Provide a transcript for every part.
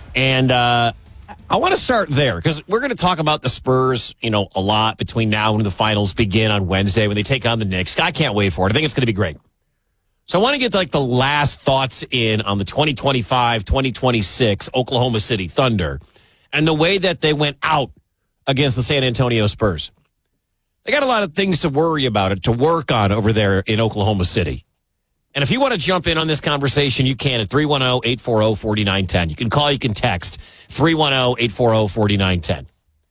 And I want to start there because we're going to talk about the Spurs, a lot between now and the finals begin on Wednesday when they take on the Knicks. I can't wait for it. I think it's going to be great. So I want to get the last thoughts in on the 2025-2026 Oklahoma City Thunder and the way that they went out against the San Antonio Spurs. They got a lot of things to worry about, to work on over there in Oklahoma City. And if you want to jump in on this conversation, you can at 310-840-4910. You can call, you can text 310-840-4910.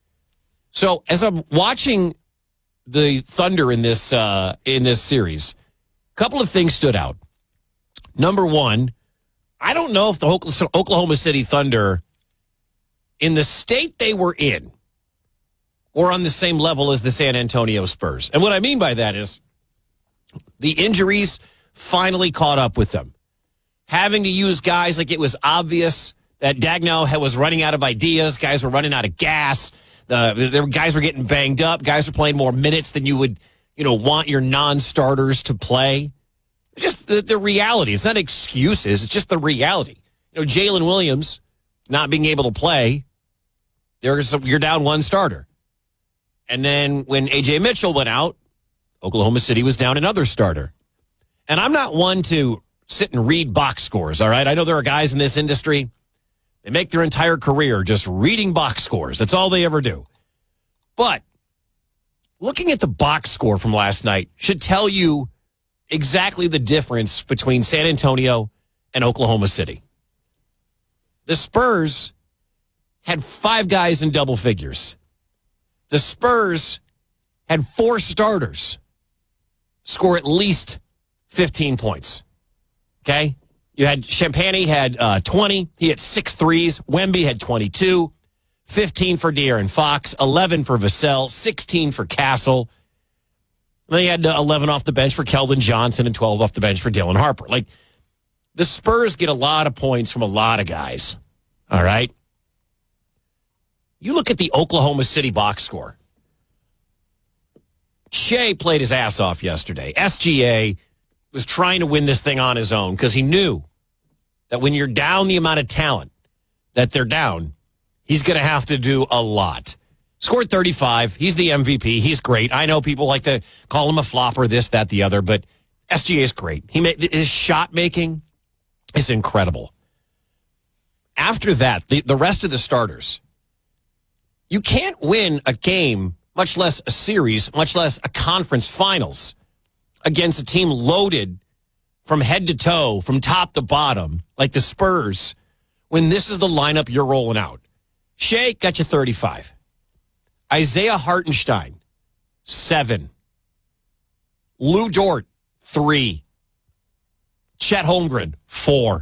So as I'm watching the Thunder in this series, a couple of things stood out. Number one, I don't know if the Oklahoma City Thunder, in the state they were in, were on the same level as the San Antonio Spurs. And what I mean by that is the injuries finally caught up with them. Having to use guys like it was obvious that Daigneault was running out of ideas. Guys were running out of gas. Guys were getting banged up. Guys were playing more minutes than you would, want your non-starters to play. It's just the reality. It's not excuses. It's just the reality. Jalen Williams not being able to play, you're down one starter. And then when A.J. Mitchell went out, Oklahoma City was down another starter. And I'm not one to sit and read box scores, all right? I know there are guys in this industry, they make their entire career just reading box scores. That's all they ever do. But looking at the box score from last night should tell you exactly the difference between San Antonio and Oklahoma City. The Spurs had 5 guys in double figures. The Spurs had 4 starters score at least 15 points. Okay? You had Champagnie had 20. He had 6 threes. Wemby had 22. 15 for De'Aaron Fox. 11 for Vassell. 16 for Castle. They had 11 off the bench for Keldon Johnson and 12 off the bench for Dylan Harper. The Spurs get a lot of points from a lot of guys. All right? You look at the Oklahoma City box score. Shea played his ass off yesterday. SGA was trying to win this thing on his own because he knew that when you're down the amount of talent that they're down, he's going to have to do a lot. Scored 35. He's the MVP. He's great. I know people like to call him a flopper, this, that, the other, but SGA is great. His shot making is incredible. After that, the rest of the starters, you can't win a game, much less a series, much less a conference finals, against a team loaded from head to toe, from top to bottom, like the Spurs, when this is the lineup you're rolling out. Shea got you 35. Isaiah Hartenstein, 7. Lou Dort, 3. Chet Holmgren, 4.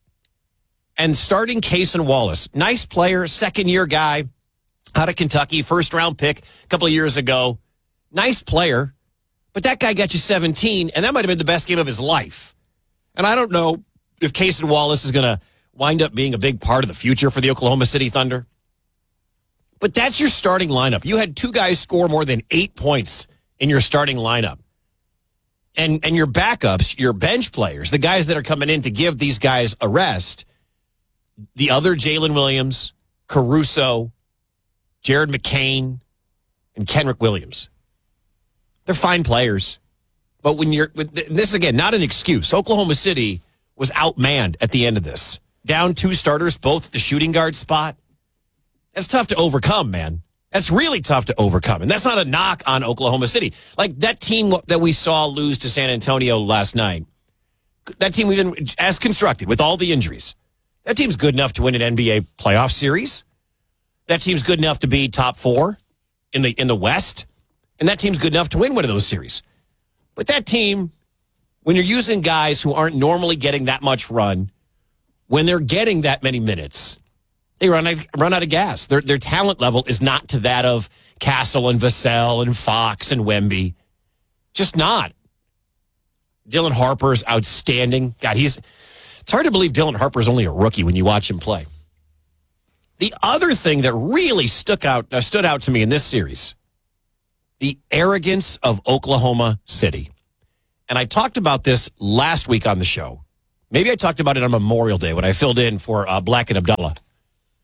And starting Cason Wallace, nice player, second-year guy, out of Kentucky, first-round pick a couple of years ago. Nice player, but that guy got you 17, and that might have been the best game of his life. And I don't know if Cason Wallace is going to wind up being a big part of the future for the Oklahoma City Thunder. But that's your starting lineup. You had 2 guys score more than 8 points in your starting lineup. And your backups, your bench players, the guys that are coming in to give these guys a rest, the other Jalen Williams, Caruso, Jared McCain, and Kenrich Williams. They're fine players. But when you're, this again, not an excuse. Oklahoma City was outmanned at the end of this. Down 2 starters, both at the shooting guard spot. That's tough to overcome, man. That's really tough to overcome. And that's not a knock on Oklahoma City. That team that we saw lose to San Antonio last night, that team we've been as constructed with all the injuries. That team's good enough to win an NBA playoff series. That team's good enough to be top 4 in the West. And that team's good enough to win one of those series. But that team, when you're using guys who aren't normally getting that much run, when they're getting that many minutes, they run out of gas. Their talent level is not to that of Castle and Vassell and Fox and Wemby. Just not. Dylan Harper's outstanding. God, it's hard to believe Dylan Harper's only a rookie when you watch him play. The other thing that really stood out to me in this series, the arrogance of Oklahoma City. And I talked about this last week on the show. Maybe I talked about it on Memorial Day when I filled in for Black and Abdullah.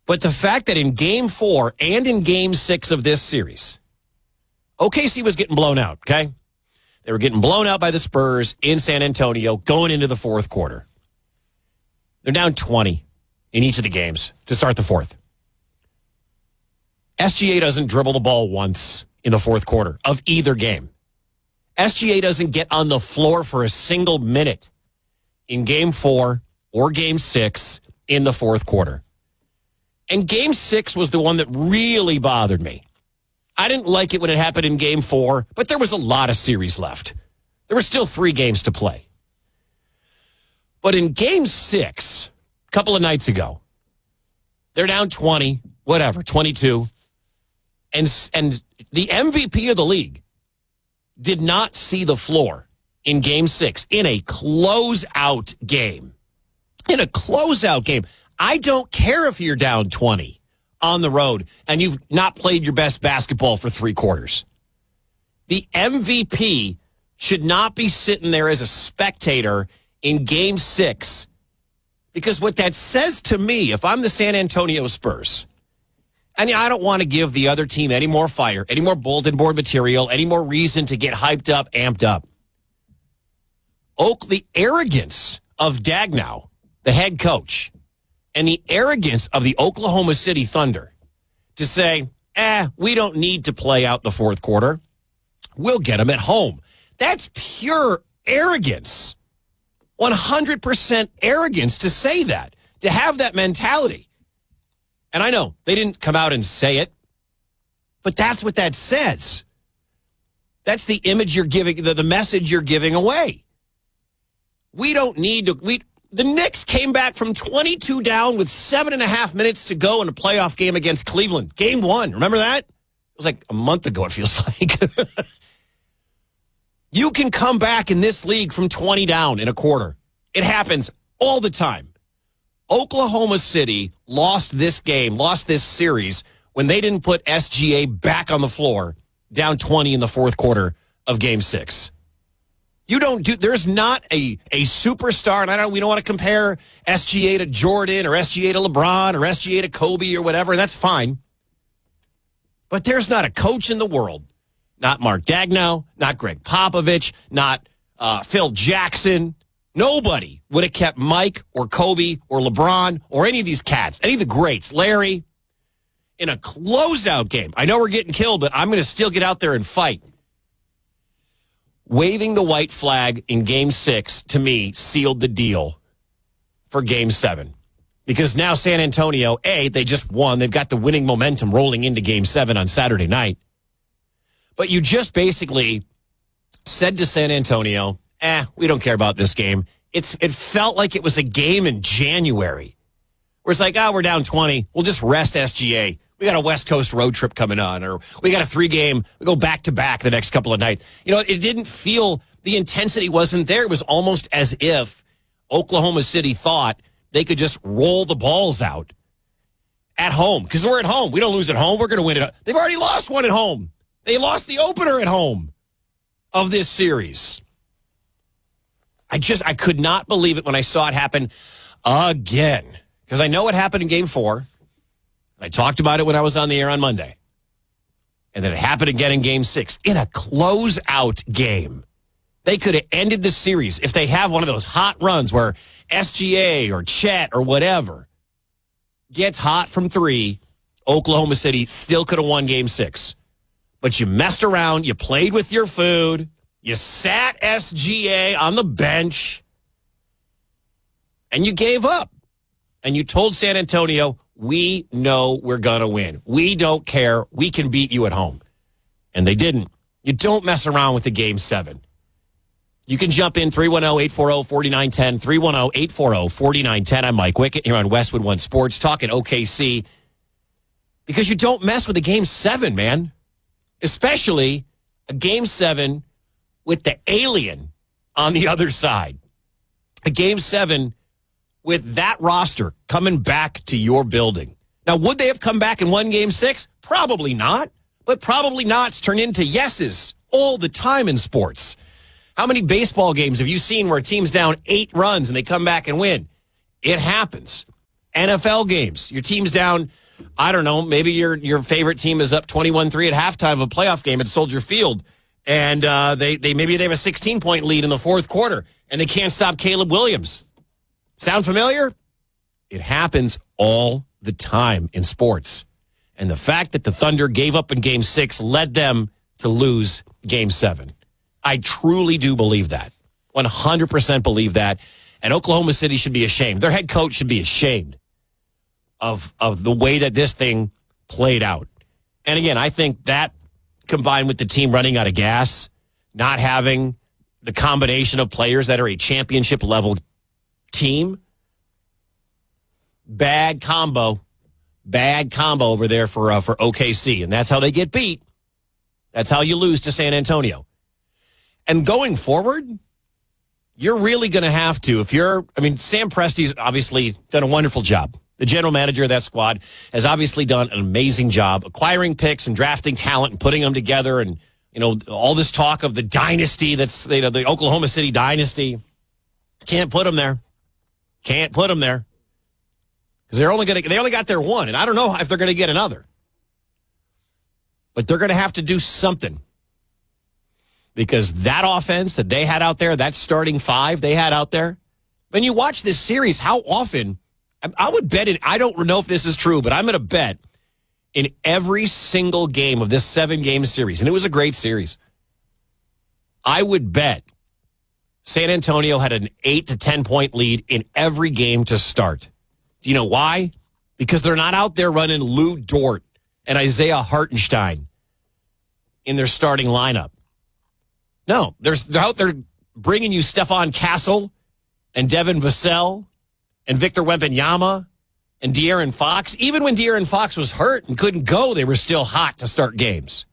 But the fact that in game 4 and in game 6 of this series, OKC was getting blown out, okay? They were getting blown out by the Spurs in San Antonio going into the fourth quarter. They're down 20 in each of the games to start the fourth. SGA doesn't dribble the ball once in the fourth quarter of either game. SGA doesn't get on the floor for a single minute in game 4 or game 6 in the fourth quarter. And game 6 was the one that really bothered me. I didn't like it when it happened in game 4, but there was a lot of series left. There were still 3 games to play. But in game 6, a couple of nights ago, they're down 20, 22. And the MVP of the league did not see the floor in game 6 in a closeout game. In a closeout game. I don't care if you're down 20 on the road and you've not played your best basketball for 3 quarters. The MVP should not be sitting there as a spectator in game 6, because what that says to me, if I'm the San Antonio Spurs, and I don't want to give the other team any more fire, any more bulletin board material, any more reason to get hyped up, amped up. The arrogance of Daigneault, the head coach, and the arrogance of the Oklahoma City Thunder to say, we don't need to play out the fourth quarter. We'll get them at home. That's pure arrogance. 100% arrogance to say that, to have that mentality. And I know they didn't come out and say it, but that's what that says. That's the image you're giving, the message you're giving away. We don't need to. The Knicks came back from 22 down with 7.5 minutes to go in a playoff game against Cleveland. Game 1. Remember that? It was like a month ago, it feels like. You can come back in this league from 20 down in a quarter. It happens all the time. Oklahoma City lost this game, lost this series, when they didn't put SGA back on the floor down 20 in the fourth quarter of game 6. There's not a superstar, and we don't want to compare SGA to Jordan or SGA to LeBron or SGA to Kobe or whatever, and that's fine. But there's not a coach in the world, not Mark Daigneault, not Greg Popovich, not Phil Jackson. Nobody would have kept Mike or Kobe or LeBron or any of these cats, any of the greats, Larry, in a closeout game. I know we're getting killed, but I'm going to still get out there and fight. Waving the white flag in game 6, to me, sealed the deal for game 7. Because now San Antonio, they just won. They've got the winning momentum rolling into game 7 on Saturday night. But you just basically said to San Antonio, we don't care about this game. It felt like it was a game in January where it's like, we're down 20. We'll just rest SGA. We got a West Coast road trip coming on, or we got a 3-game, we go back-to-back the next couple of nights. It didn't feel, the intensity wasn't there. It was almost as if Oklahoma City thought they could just roll the balls out at home. Because we're at home. We don't lose at home. We're going to win it. They've already lost one at home. They lost the opener at home of this series. I could not believe it when I saw it happen again. Because I know what happened in game 4. I talked about it when I was on the air on Monday. And then it happened again in game 6 in a closeout game. They could have ended the series if they have one of those hot runs where SGA or Chet or whatever gets hot from 3. Oklahoma City still could have won game 6. But you messed around. You played with your food. You sat SGA on the bench. And you gave up. And you told San Antonio, we know we're going to win. We don't care. We can beat you at home. And they didn't. You don't mess around with the game 7. You can jump in 310-840-4910, 310-840-4910. I'm Mike Wickett here on Westwood One Sports, talking OKC. Because you don't mess with a game 7, man. Especially a game 7 with the alien on the other side. A game 7 with that roster coming back to your building. Now, would they have come back and won game 6? Probably not. But probably nots turn into yeses all the time in sports. How many baseball games have you seen where a team's down 8 runs and they come back and win? It happens. NFL games. Your team's down, I don't know, maybe your favorite team is up 21-3 at halftime of a playoff game at Soldier Field, and they maybe they have a 16-point lead in the fourth quarter, and they can't stop Caleb Williams. Sound familiar? It happens all the time in sports. And the fact that the Thunder gave up in Game 6 led them to lose Game 7. I truly do believe that. 100% believe that. And Oklahoma City should be ashamed. Their head coach should be ashamed of the way that this thing played out. And again, I think that combined with the team running out of gas, not having the combination of players that are a championship level team, bad combo over there for OKC. And that's how they get beat. That's how you lose to San Antonio. And going forward, you're really going to have to, Sam Presti's obviously done a wonderful job. The general manager of that squad has obviously done an amazing job acquiring picks and drafting talent and putting them together. And, all this talk of the dynasty that's, the Oklahoma City dynasty. Can't put them there. Can't put them there. Because they only got their one, and I don't know if they're going to get another. But they're going to have to do something. Because that offense that they had out there, that starting five they had out there, when you watch this series, how often, I would bet it, I don't know if this is true, but I'm going to bet in every single game of this 7-game series, and it was a great series, I would bet San Antonio had an 8 to 10 point lead in every game to start. Do you know why? Because they're not out there running Lou Dort and Isaiah Hartenstein in their starting lineup. No, they're out there bringing you Stephon Castle and Devin Vassell and Victor Wembanyama and De'Aaron Fox. Even when De'Aaron Fox was hurt and couldn't go, they were still hot to start games.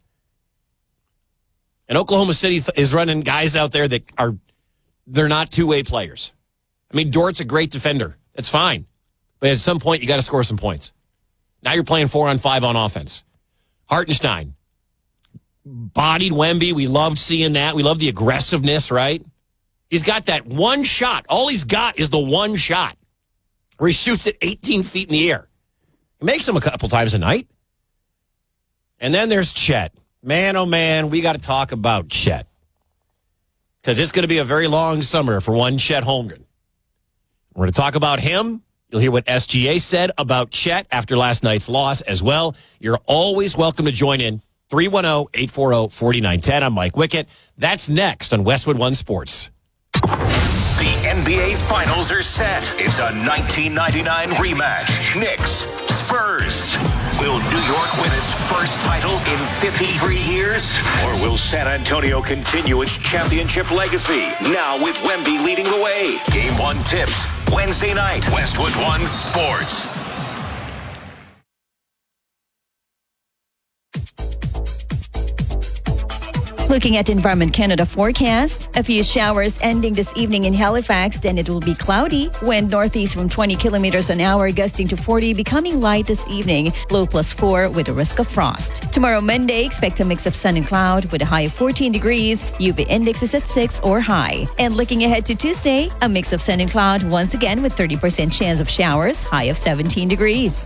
And Oklahoma City is running guys out there that they're not two-way players. Dort's a great defender. That's fine. But at some point, you got to score some points. Now you're playing 4-on-5 on offense. Hartenstein bodied Wemby. We loved seeing that. We love the aggressiveness, right? He's got that one shot. All he's got is the one shot where he shoots it 18 feet in the air. He makes them a couple times a night. And then there's Chet. Man, oh man, we got to talk about Chet. Because it's going to be a very long summer for one Chet Holmgren. We're going to talk about him. You'll hear what SGA said about Chet after last night's loss as well. You're always welcome to join in. 310-840-4910. I'm Mike Wickett. That's next on Westwood One Sports. The NBA Finals are set. It's a 1999 rematch. Knicks, Spurs. Will New York win its first title in 53 years? Or will San Antonio continue its championship legacy? Now with Wemby leading the way. Game 1 tips Wednesday night. Westwood One Sports. Looking at Environment Canada forecast, a few showers ending this evening in Halifax, then it will be cloudy. Wind northeast from 20 kilometers an hour, gusting to 40, becoming light this evening. Low +4 with a risk of frost. Tomorrow, Monday, expect a mix of sun and cloud with a high of 14 degrees. UV index is at 6 or high. And looking ahead to Tuesday, a mix of sun and cloud once again with 30% chance of showers, high of 17 degrees.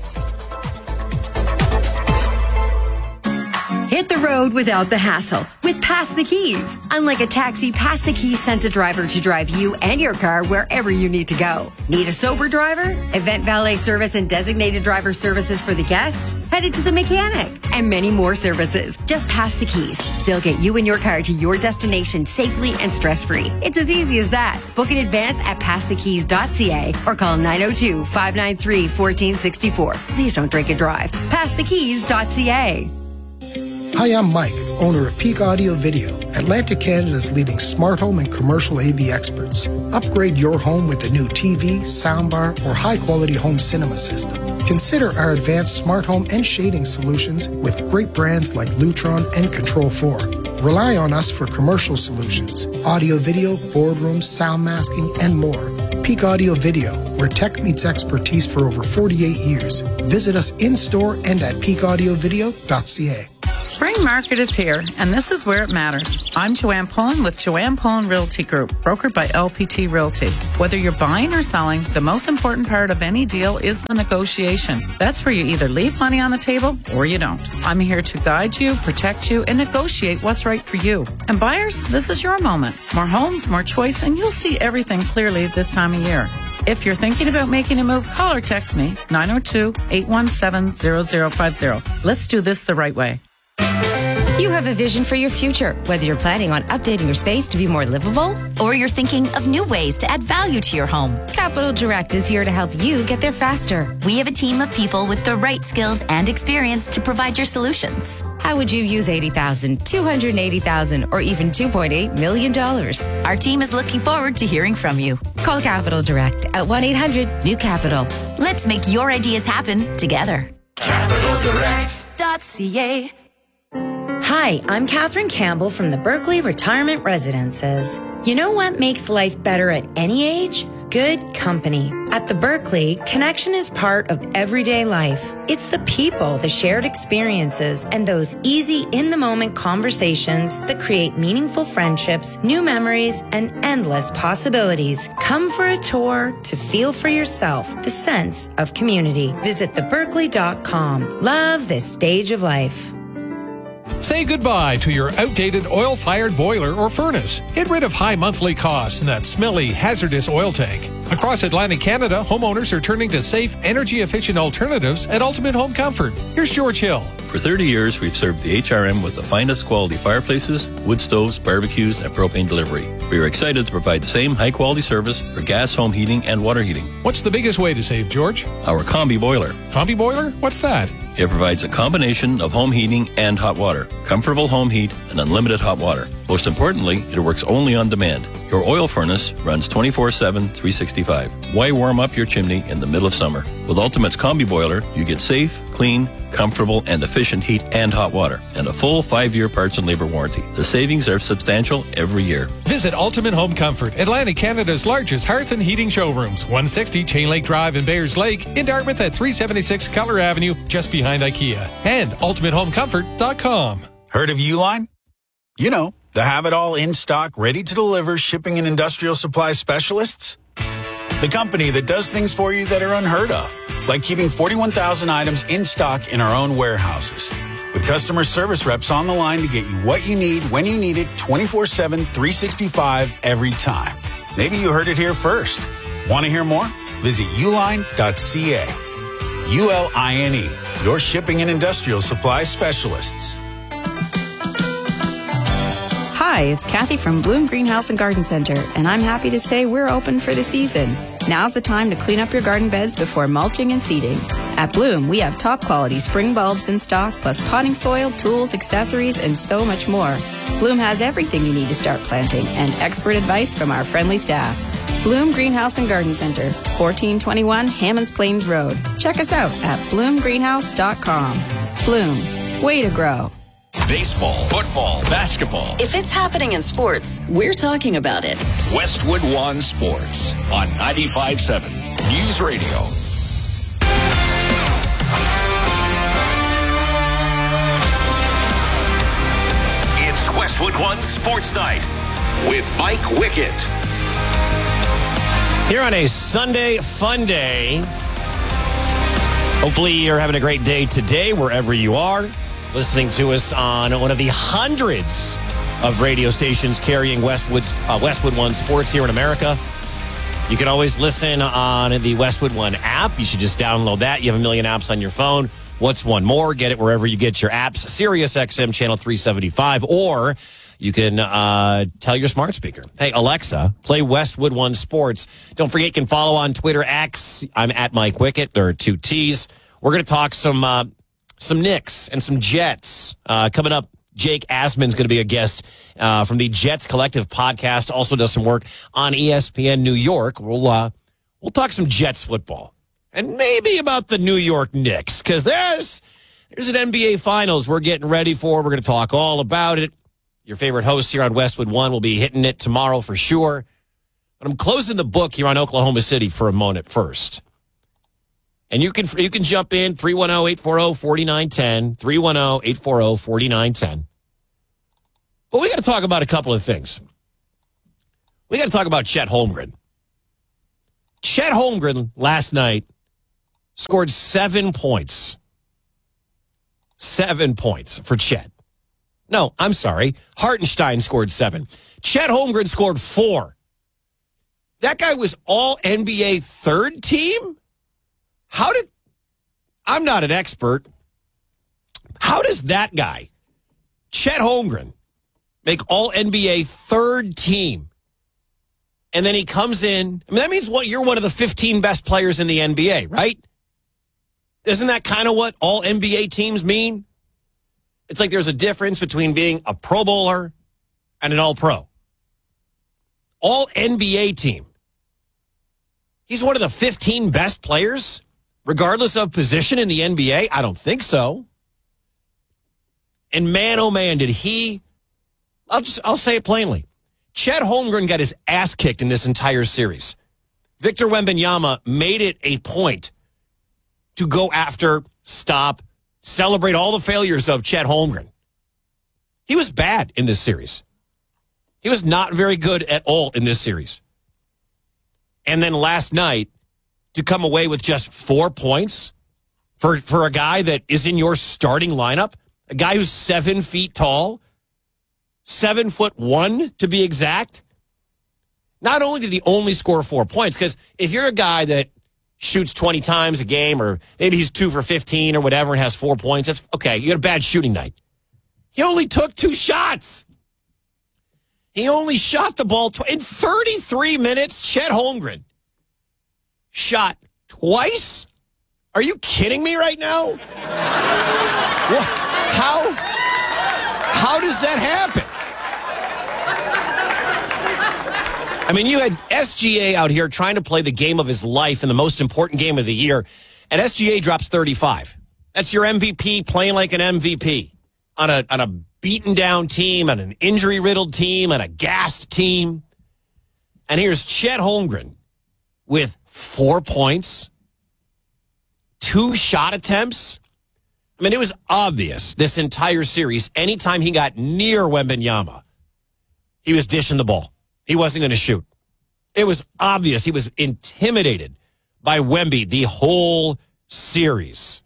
Hit the road without the hassle with Pass the Keys. Unlike a taxi, Pass the Keys sends a driver to drive you and your car wherever you need to go. Need a sober driver? Event valet service and designated driver services for the guests? Headed to the mechanic. And many more services. Just Pass the Keys. They'll get you and your car to your destination safely and stress-free. It's as easy as that. Book in advance at passthekeys.ca or call 902-593-1464. Please don't drink and drive. Passthekeys.ca. Hi, I'm Mike, owner of Peak Audio Video, Atlantic Canada's leading smart home and commercial AV experts. Upgrade your home with a new TV, soundbar, or high-quality home cinema system. Consider our advanced smart home and shading solutions with great brands like Lutron and Control 4. Rely on us for commercial solutions, audio, video, boardrooms, sound masking, and more. Peak Audio Video, where tech meets expertise for over 48 years. Visit us in-store and at peakaudiovideo.ca. Spring market is here, and this is where it matters. I'm Joanne Pullen with Joanne Pullen Realty Group, brokered by LPT Realty. Whether you're buying or selling, the most important part of any deal is the negotiation. That's where you either leave money on the table or you don't. I'm here to guide you, protect you, and negotiate what's right for you. And buyers, this is your moment. More homes, more choice, and you'll see everything clearly this time of year. If you're thinking about making a move, call or text me, 902-817-0050. Let's do this the right way. You have a vision for your future, whether you're planning on updating your space to be more livable, or you're thinking of new ways to add value to your home. Capital Direct is here to help you get there faster. We have a team of people with the right skills and experience to provide your solutions. How would you use $80,000, $280,000, or even $2.8 million? Our team is looking forward to hearing from you. Call Capital Direct at 1-800-NEW-CAPITAL. Let's make your ideas happen together. CapitalDirect.ca. Hi, I'm Catherine Campbell from the Berkeley Retirement Residences. You know what makes life better at any age? Good company. At the Berkeley, connection is part of everyday life. It's the people, the shared experiences, and those easy, in-the-moment conversations that create meaningful friendships, new memories, and endless possibilities. Come for a tour to feel for yourself the sense of community. Visit theberkeley.com. Love this stage of life. Say goodbye to your outdated oil-fired boiler or furnace. Get rid of high monthly costs and that smelly, hazardous oil tank. Across Atlantic Canada, homeowners are turning to safe, energy-efficient alternatives at Ultimate Home Comfort. Here's George Hill. For 30 years, we've served the HRM with the finest quality fireplaces, wood stoves, barbecues, and propane delivery. We are excited to provide the same high-quality service for gas home heating and water heating. What's the biggest way to save, George? Our Combi Boiler. Combi Boiler? What's that? It provides a combination of home heating and hot water, comfortable home heat, and unlimited hot water. Most importantly, it works only on demand. Your oil furnace runs 24/7, 365. Why warm up your chimney in the middle of summer? With Ultimate's Combi Boiler, you get safe, clean, comfortable, and efficient heat and hot water, and a full 5-year parts and labor warranty. The savings are substantial every year. Visit Ultimate Home Comfort, Atlantic Canada's largest hearth and heating showrooms. 160 Chain Lake Drive in Bayers Lake, in Dartmouth at 376 Keller Avenue, just behind IKEA. And ultimatehomecomfort.com. Heard of Uline? You know, the have-it-all in-stock, ready-to-deliver shipping and industrial supply specialists. The company that does things for you that are unheard of, like keeping 41,000 items in stock in our own warehouses. With customer service reps on the line to get you what you need, when you need it, 24/7, 365, every time. Maybe you heard it here first. Want to hear more? Visit uline.ca. ULINE, your shipping and industrial supply specialists. Hi, it's Kathy from Bloom Greenhouse and Garden Center, and I'm happy to say we're open for the season. Now's the time to clean up your garden beds before mulching and seeding. At Bloom, we have top quality spring bulbs in stock, plus potting soil, tools, accessories, and so much more. Bloom has everything you need to start planting, and expert advice from our friendly staff. Bloom Greenhouse and Garden Center, 1421 Hammonds Plains Road. Check us out at bloomgreenhouse.com. Bloom, way to grow. Baseball, football, basketball. If it's happening in sports, we're talking about it. Westwood One Sports on 95.7 News Radio. It's Westwood One Sports Night with Mike Wickett. Here on a Sunday fun day. Hopefully you're having a great day today, wherever you are. Listening to us on one of the hundreds of radio stations carrying Westwood One Sports here in America. You can always listen on the Westwood One app. You should just download that. You have a million apps on your phone. What's one more? Get it wherever you get your apps. Sirius XM channel 375. Or you can tell your smart speaker, hey, Alexa, play Westwood One Sports. Don't forget, you can follow on Twitter, X. I'm at Mike Wickett. There are 2 T's. We're going to talk some Knicks and some Jets. Coming up, Jake Asman's going to be a guest from the Jets Collective podcast. Also does some work on ESPN New York. We'll talk some Jets football and maybe about the New York Knicks, because there's an NBA Finals we're getting ready for. We're going to talk all about it. Your favorite host here on Westwood One will be hitting it tomorrow for sure. But I'm closing the book here on Oklahoma City for a moment first. And you can jump in 310-840-4910, 310-840-4910. But we got to talk about a couple of things. We got to talk about Chet Holmgren. Chet Holmgren last night scored 7 points. 7 points for Chet. No, I'm sorry. Hartenstein scored 7. Chet Holmgren scored 4. That guy was all NBA third team? I'm not an expert. How does that guy, Chet Holmgren, make all NBA third team? And then he comes in. I mean, that means you're one of the 15 best players in the NBA, right? Isn't that kind of what all NBA teams mean? It's like there's a difference between being a Pro Bowler and an All-Pro. All NBA team. He's one of the 15 best players, regardless of position in the NBA? I don't think so. And man, oh man, did he... I'll say it plainly. Chet Holmgren got his ass kicked in this entire series. Victor Wembanyama made it a point to go after, stop, celebrate all the failures of Chet Holmgren. He was bad in this series. He was not very good at all in this series. And then last night, to come away with just 4 points for a guy that is in your starting lineup, a guy who's 7 feet tall, 7'1" to be exact. Not only did he only score 4 points, because if you're a guy that shoots 20 times a game, or maybe he's 2 for 15 or whatever and has 4 points, that's okay. You got a bad shooting night. He only took 2 shots. He only shot the ball in 33 minutes. Chet Holmgren shot twice? Are you kidding me right now? How does that happen? I mean, you had SGA out here trying to play the game of his life in the most important game of the year, and SGA drops 35. That's your MVP playing like an MVP on a beaten down team, on an injury riddled team, on a gassed team. And here's Chet Holmgren with 4 points, 2 shot attempts. I mean, it was obvious this entire series, anytime he got near Wembanyama, he was dishing the ball. He wasn't going to shoot. It was obvious he was intimidated by Wemby the whole series.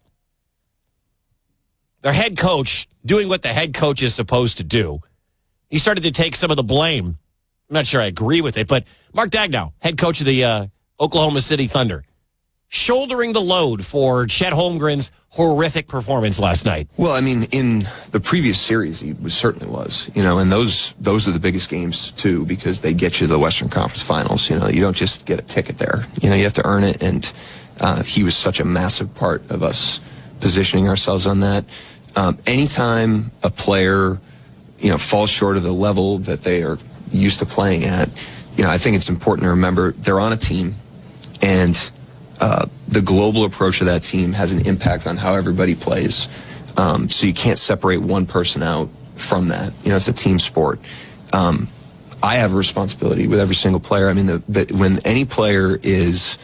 Their head coach doing what the head coach is supposed to do. He started to take some of the blame. I'm not sure I agree with it, but Mark Daigneault, head coach of the Oklahoma City Thunder, shouldering the load for Chet Holmgren's horrific performance last night. Well, I mean, in the previous series, he certainly was, and those are the biggest games, too, because they get you to the Western Conference Finals. You don't just get a ticket there. You have to earn it, and he was such a massive part of us positioning ourselves on that. Anytime a player, falls short of the level that they are used to playing at, I think it's important to remember they're on a team, and the global approach of that team has an impact on how everybody plays. So you can't separate one person out from that. It's a team sport. I have a responsibility with every single player. I mean, when any player is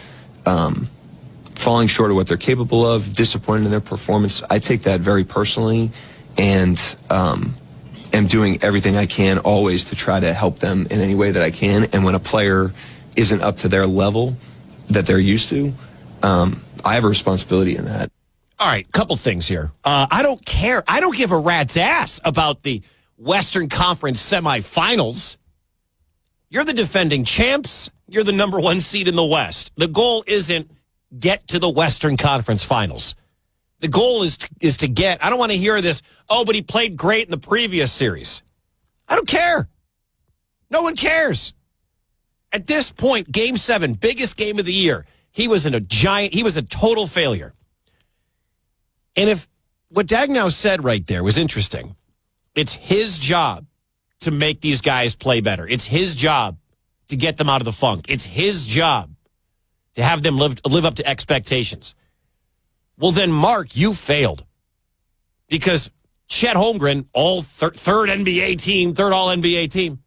falling short of what they're capable of, disappointed in their performance, I take that very personally, and am doing everything I can always to try to help them in any way that I can. And when a player isn't up to their level that they're used to, I have a responsibility in that. All right, couple things here. I don't care. I don't give a rat's ass about the Western Conference semifinals. You're the defending champs. You're the number 1 seed in the West. The goal isn't get to the Western Conference Finals. The goal is to get, I don't want to hear this, but he played great in the previous series. I don't care. No one cares. At this point, Game 7, biggest game of the year, he was a total failure. And if what Daigneault said right there was interesting, it's his job to make these guys play better. It's his job to get them out of the funk. It's his job to have them live up to expectations. Well, then, Mark, you failed. Because Chet Holmgren, third NBA team, third All-NBA team,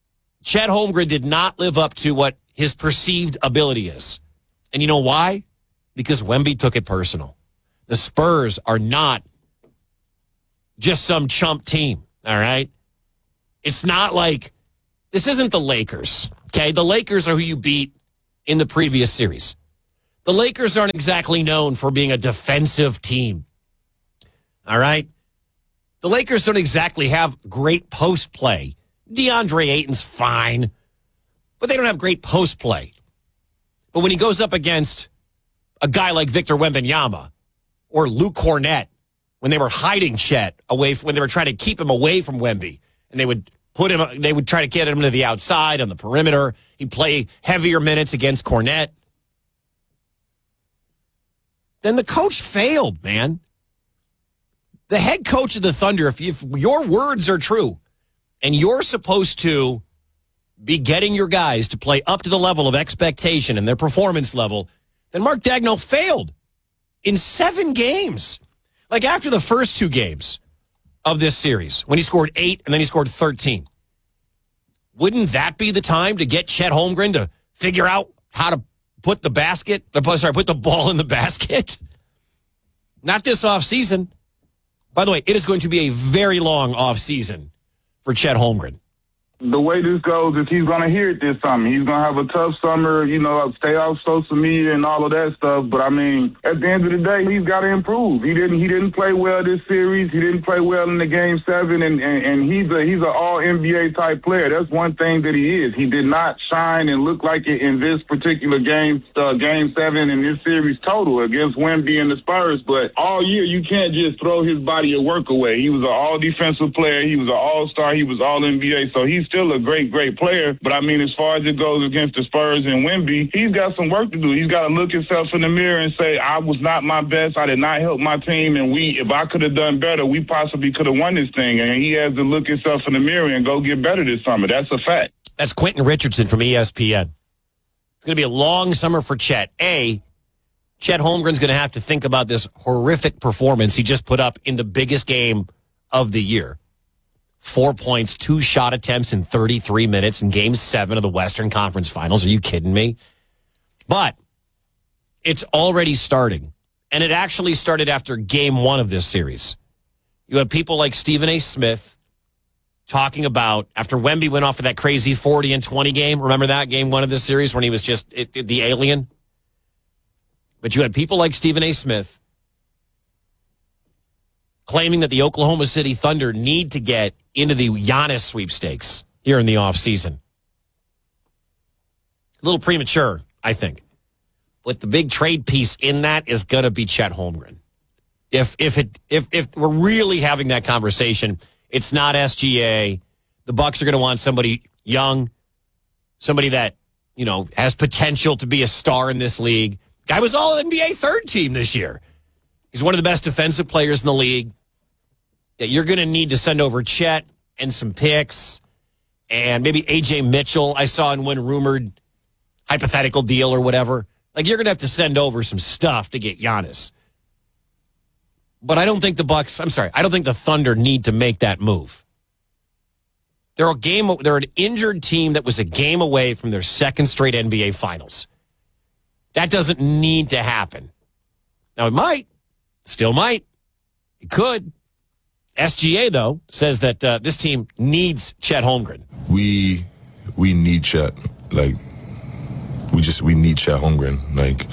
Chet Holmgren did not live up to what his perceived ability is. And you know why? because Wemby took it personal. The Spurs are not just some chump team, all right? It's not like, this isn't the Lakers, okay? The Lakers are who you beat in the previous series. The Lakers aren't exactly known for being a defensive team, all right? The Lakers don't exactly have great post play. DeAndre Ayton's fine, but they don't have great post play. But when he goes up against a guy like Victor Wembanyama or Luke Cornett, when they were hiding Chet away, when they were trying to keep him away from Wemby, and they would try to get him to the outside on the perimeter. He'd play heavier minutes against Cornett. Then the coach failed, man. The head coach of the Thunder, if your words are true, and you're supposed to be getting your guys to play up to the level of expectation and their performance level, then Mark Daigneault failed in 7 games. Like after the first 2 games of this series, when he scored 8 and then he scored 13. Wouldn't that be the time to get Chet Holmgren to figure out how to put the ball in the basket? Not this offseason. By the way, it is going to be a very long offseason for Chet Holmgren. The way this goes is he's going to hear it this summer. He's going to have a tough summer, stay off social media and all of that stuff. But, I mean, at the end of the day, he's got to improve. He didn't play well this series. He didn't play well in the Game 7, and he's an all-NBA type player. That's one thing that he is. He did not shine and look like it in this particular Game 7 in this series total against Wemby and the Spurs. But all year, you can't just throw his body of work away. He was an all-defensive player. He was an all-star. He was all-NBA. So he's still a great player, but I mean, as far as it goes against the Spurs and Wemby, he's got some work to do. He's got to look himself in the mirror and say, I was not my best. I did not help my team, and if I could have done better, we possibly could have won this thing. And he has to look himself in the mirror and go get better this summer. That's a fact. That's Quentin Richardson from ESPN. It's going to be a long summer for Chet. Chet Holmgren's going to have to think about this horrific performance he just put up in the biggest game of the year. 4 points, 2 shot attempts in 33 minutes in Game 7 of the Western Conference Finals. Are you kidding me? But it's already starting. And it actually started after Game 1 of this series. You have people like Stephen A. Smith talking about, after Wemby went off for that crazy 40 and 20 game. Remember that Game 1 of this series when he was just the alien? But you had people like Stephen A. Smith claiming that the Oklahoma City Thunder need to get into the Giannis sweepstakes here in the offseason. A little premature, I think. But the big trade piece in that is going to be Chet Holmgren. If we're really having that conversation, it's not SGA. The Bucks are going to want somebody young, somebody that, has potential to be a star in this league. Guy was all NBA third team this year. He's one of the best defensive players in the league. That you're going to need to send over Chet and some picks and maybe A.J. Mitchell. I saw in one rumored hypothetical deal or whatever. Like, you're going to have to send over some stuff to get Giannis. But I don't think the Thunder need to make that move. They're an injured team that was a game away from their second straight NBA Finals. That doesn't need to happen. Now, it might. Still might. It could. SGA, though, says that this team needs Chet Holmgren. We need Chet. Like, we need Chet Holmgren. Like,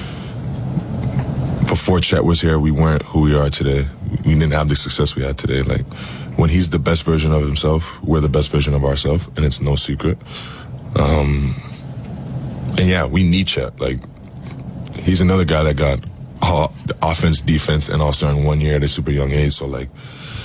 before Chet was here, we weren't who we are today. We didn't have the success we had today. Like, when he's the best version of himself, we're the best version of ourselves, and it's no secret. And yeah, we need Chet. Like, he's another guy that got offense, defense, and all-star in 1 year at a super young age. So, like,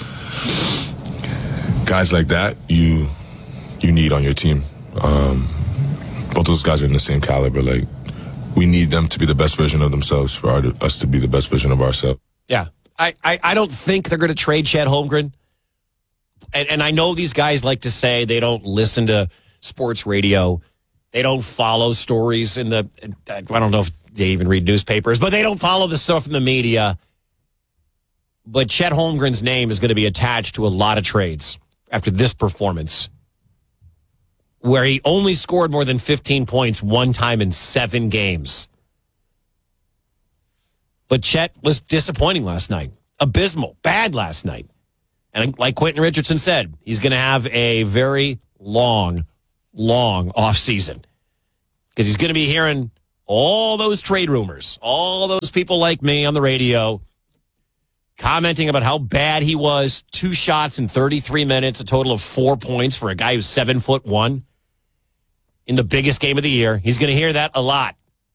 guys like that, you need on your team. Both those guys are in the same caliber. Like, we need them to be the best version of themselves for us to be the best version of ourselves. Yeah. I don't think they're going to trade Chet Holmgren. And I know these guys like to say they don't listen to sports radio. They don't follow stories I don't know if they even read newspapers, but they don't follow the stuff in the media. But Chet Holmgren's name is going to be attached to a lot of trades after this performance, where he only scored more than 15 points one time in 7 games. But Chet was disappointing last night. Abysmal. Bad last night. And like Quentin Richardson said, he's going to have a very long offseason. Because he's going to be hearing all those trade rumors, all those people like me on the radio commenting about how bad he was. 2 shots in 33 minutes, a total of 4 points for a guy who's 7'1" in the biggest game of the year. He's going to hear that a lot.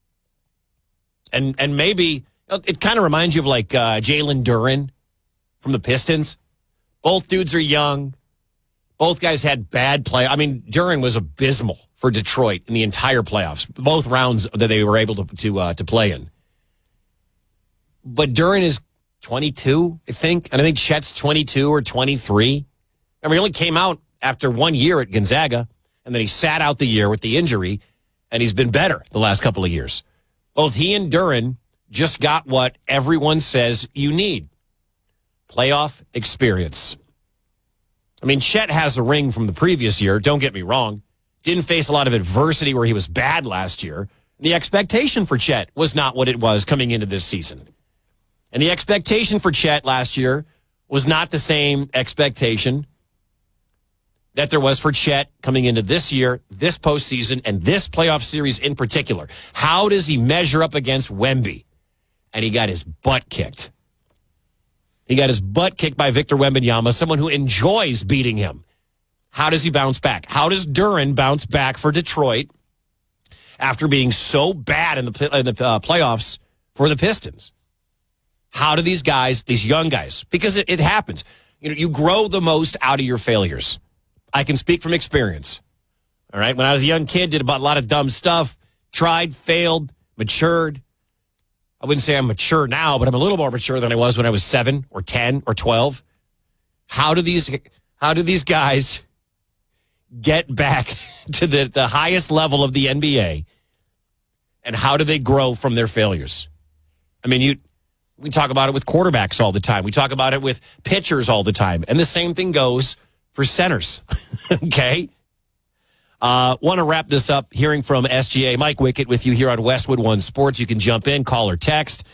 And maybe it kind of reminds you of like Jalen Duren from the Pistons. Both dudes are young. Both guys had bad play. I mean, Duren was abysmal for Detroit in the entire playoffs, both rounds that they were able to play in. But Duren is 22, I think. And I think Chet's 22 or 23. I mean, he only came out after 1 year at Gonzaga, and then he sat out the year with the injury, and he's been better the last couple of years. Both he and Duren just got what everyone says you need. Playoff experience. I mean, Chet has a ring from the previous year, don't get me wrong. Didn't face a lot of adversity where he was bad last year. The expectation for Chet was not what it was coming into this season. And the expectation for Chet last year was not the same expectation that there was for Chet coming into this year, this postseason, and this playoff series in particular. How does he measure up against Wemby? And he got his butt kicked. He got his butt kicked by Victor Wembanyama, someone who enjoys beating him. How does he bounce back? How does Duren bounce back for Detroit after being so bad in the playoffs for the Pistons? How do these guys, these young guys, because it happens, you grow the most out of your failures. I can speak from experience. All right. When I was a young kid, did a lot of dumb stuff, tried, failed, matured. I wouldn't say I'm mature now, but I'm a little more mature than I was when I was 7 or 10 or 12. How do these guys get back to the highest level of the NBA? And how do they grow from their failures? I mean, we talk about it with quarterbacks all the time. We talk about it with pitchers all the time. And the same thing goes for centers. Okay? Want to wrap this up hearing from SGA. Mike Wickett with you here on Westwood One Sports. You can jump in, call or text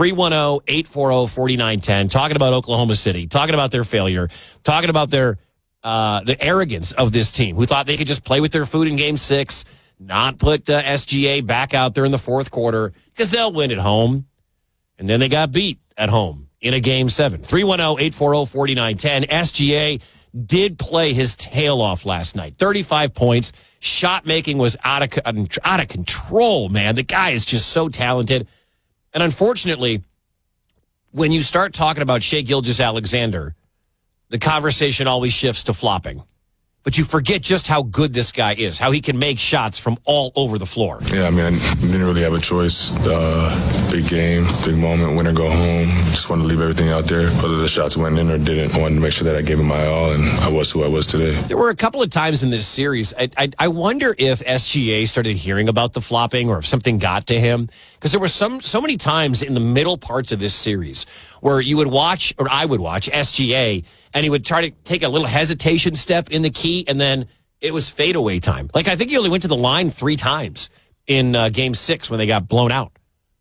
310-840-4910. Talking about Oklahoma City, talking about their failure, talking about their the arrogance of this team who thought they could just play with their food in Game 6, not put SGA back out there in the fourth quarter because they'll win at home. And then they got beat at home in a Game 7. 310-840-4910. SGA did play his tail off last night. 35 points. Shot making was out of control, man. The guy is just so talented. And unfortunately, when you start talking about Shai Gilgeous-Alexander, the conversation always shifts to flopping. But you forget just how good this guy is, how he can make shots from all over the floor. Yeah, I mean, I didn't really have a choice. Big game, big moment, win or go home. Just wanted to leave everything out there, whether the shots went in or didn't. I wanted to make sure that I gave it my all, and I was who I was today. There were a couple of times in this series, I wonder if SGA started hearing about the flopping or if something got to him. Because there were so many times in the middle parts of this series where you would watch, or I would watch, SGA, and he would try to take a little hesitation step in the key, and then it was fadeaway time. Like, I think he only went to the line 3 times in Game 6 when they got blown out.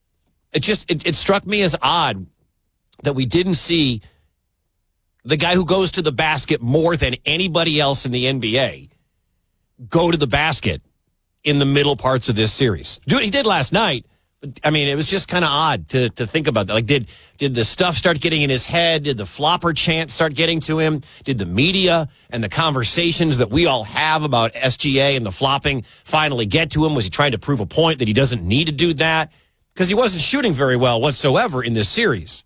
It struck me as odd that we didn't see the guy who goes to the basket more than anybody else in the NBA go to the basket in the middle parts of this series. He did last night. I mean, it was just kind of odd to think about that. Like, did the stuff start getting in his head? Did the flopper chant start getting to him? Did the media and the conversations that we all have about SGA and the flopping finally get to him? Was he trying to prove a point that he doesn't need to do that? Because he wasn't shooting very well whatsoever in this series.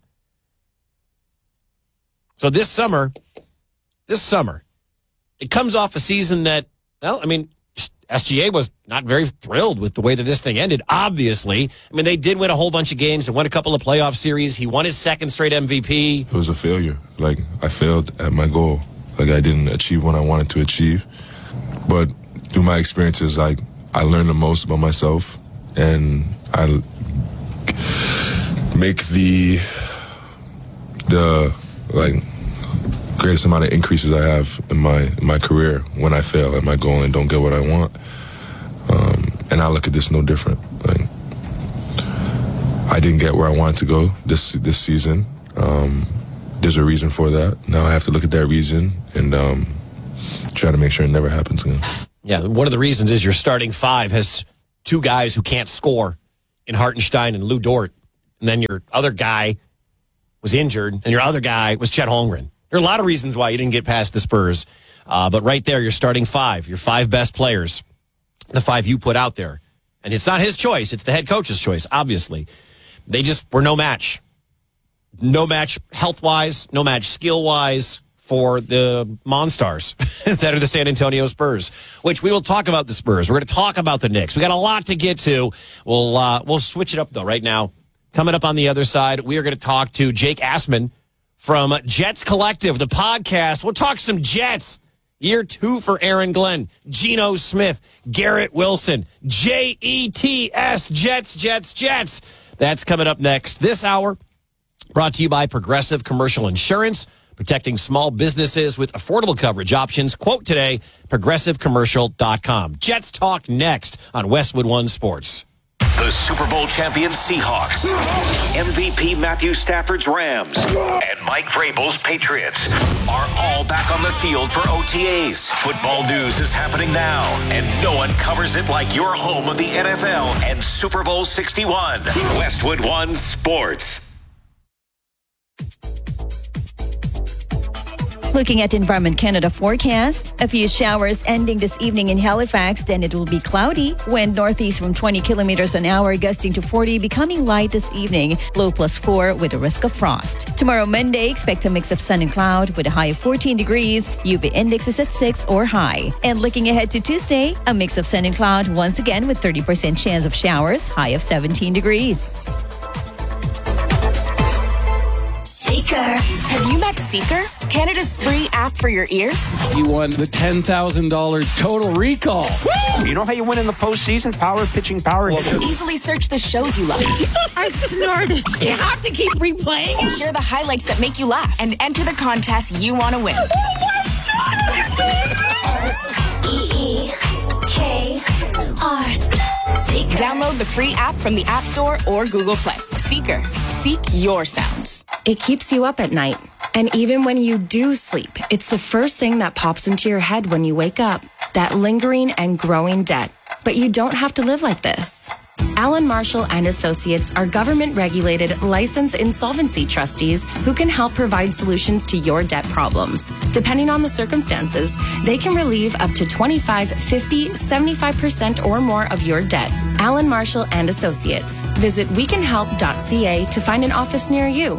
So this summer, it comes off a season that, well, I mean, SGA was not very thrilled with the way that this thing ended, obviously. I mean, they did win a whole bunch of games and won a couple of playoff series. He won his second straight MVP. It was a failure. Like, I failed at my goal. Like, I didn't achieve what I wanted to achieve. But through my experiences, I learned the most about myself, and I make the greatest amount of increases I have in my career when I fail at my goal and don't get what I want. And I look at this no different. Like, I didn't get where I wanted to go this season. There's a reason for that. Now I have to look at that reason and try to make sure it never happens again. Yeah, one of the reasons is your starting five has two guys who can't score in Hartenstein and Lou Dort. And then your other guy was injured, and your other guy was Chet Holmgren. There are a lot of reasons why you didn't get past the Spurs. But right there, your starting five, your five best players, the five you put out there. And it's not his choice. It's the head coach's choice, obviously. They just were no match. No match health-wise, no match skill-wise for the Monstars that are the San Antonio Spurs, which we will talk about the Spurs. We're going to talk about the Knicks. We got a lot to get to. We'll switch it up, though, right now. Coming up on the other side, we are going to talk to Jake Assman from Jets Collective, the podcast. We'll talk some Jets. Year 2 for Aaron Glenn, Geno Smith, Garrett Wilson, Jets, Jets. That's coming up next this hour. Brought to you by Progressive Commercial Insurance, protecting small businesses with affordable coverage options. Quote today, progressivecommercial.com. Jets talk next on Westwood One Sports. The Super Bowl champion Seahawks, MVP Matthew Stafford's Rams, and Mike Vrabel's Patriots are all back on the field for OTAs. Football news is happening now, and no one covers it like your home of the NFL and Super Bowl 61. Westwood One Sports. Looking at Environment Canada forecast, a few showers ending this evening in Halifax, then it will be cloudy. Wind northeast from 20 kilometers an hour, gusting to 40, becoming light this evening. Low +4 with a risk of frost. Tomorrow, Monday, expect a mix of sun and cloud with a high of 14 degrees. UV index is at 6 or high. And looking ahead to Tuesday, a mix of sun and cloud once again with 30% chance of showers, high of 17 degrees. Seeker. Have you met Seeker? Canada's free app for your ears? You won the $10,000 Total Recall. Woo! You know how you win in the postseason? Power, pitching power. Easily search the shows you love. I snorted. You have to keep replaying it. Share the highlights that make you laugh and enter the contest you want to win. Oh my God! Seeker. Download the free app from the App Store or Google Play. Seeker. Seek your sounds. It keeps you up at night. And even when you do sleep, it's the first thing that pops into your head when you wake up. That lingering and growing debt. But you don't have to live like this. Allen Marshall and Associates are government-regulated, licensed insolvency trustees who can help provide solutions to your debt problems. Depending on the circumstances, they can relieve up to 25, 50, 75% or more of your debt. Allen Marshall and Associates. Visit wecanhelp.ca to find an office near you.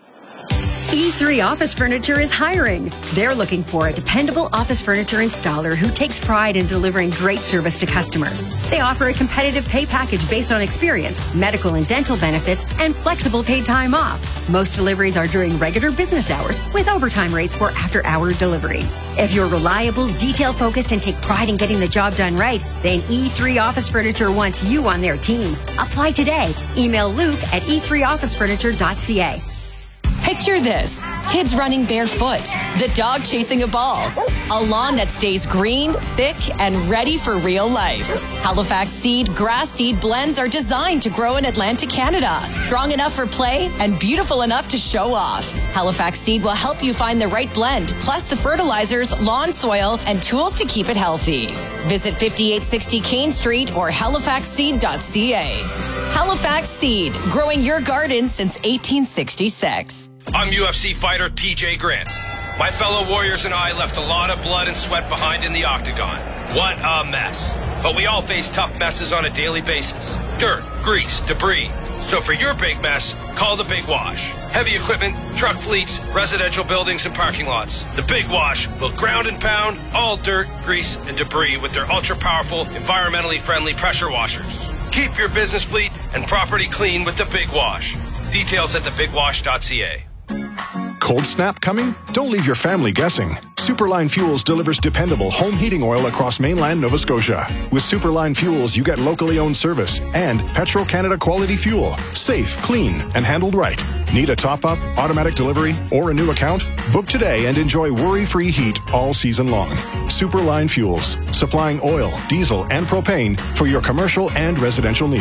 E3 Office Furniture is hiring. They're looking for a dependable office furniture installer who takes pride in delivering great service to customers. They offer a competitive pay package based on experience, medical and dental benefits, and flexible paid time off. Most deliveries are during regular business hours with overtime rates for after-hour deliveries. If you're reliable, detail-focused, and take pride in getting the job done right, then E3 Office Furniture wants you on their team. Apply today. Email Luke at e3officefurniture.ca. Picture this. Kids running barefoot, the dog chasing a ball, a lawn that stays green, thick, and ready for real life. Halifax Seed grass seed blends are designed to grow in Atlantic Canada. Strong enough for play and beautiful enough to show off. Halifax Seed will help you find the right blend, plus the fertilizers, lawn soil, and tools to keep it healthy. Visit 5860 Kane Street or halifaxseed.ca. Halifax Seed, growing your garden since 1866. I'm UFC fighter TJ Grant. My fellow warriors and I left a lot of blood and sweat behind in the octagon. What a mess. But we all face tough messes on a daily basis. Dirt, grease, debris. So for your big mess, call the Big Wash. Heavy equipment, truck fleets, residential buildings, and parking lots. The Big Wash will ground and pound all dirt, grease, and debris with their ultra-powerful, environmentally friendly pressure washers. Keep your business fleet and property clean with the Big Wash. Details at thebigwash.ca. Cold snap coming? Don't leave your family guessing. Superline Fuels delivers dependable home heating oil across mainland Nova Scotia. With Superline Fuels, you get locally owned service and Petro-Canada quality fuel. Safe, clean, and handled right. Need a top-up, automatic delivery, or a new account? Book today and enjoy worry-free heat all season long. Superline Fuels, supplying oil, diesel, and propane for your commercial and residential needs.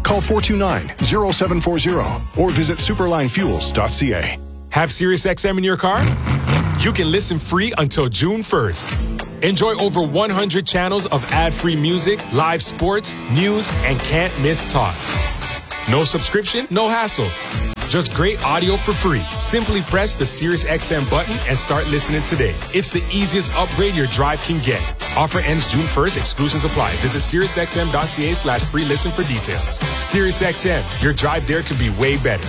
Call 429-0740 or visit superlinefuels.ca. Have SiriusXM in your car? You can listen free until June 1st. Enjoy over 100 channels of ad-free music, live sports, news, and can't-miss talk. No subscription, no hassle. Just great audio for free. Simply press the SiriusXM button and start listening today. It's the easiest upgrade your drive can get. Offer ends June 1st. Exclusions apply. Visit SiriusXM.ca/free listen for details. SiriusXM, your drive there could be way better.